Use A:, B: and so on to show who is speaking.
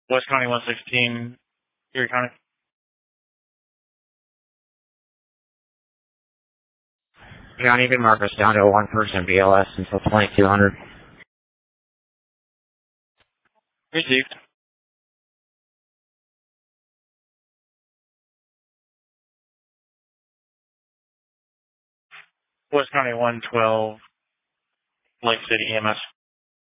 A: West County 116, Erie County.
B: Johnny, you can mark us down to one person BLS until 2200.
A: Received. West County 112, Lake City EMS.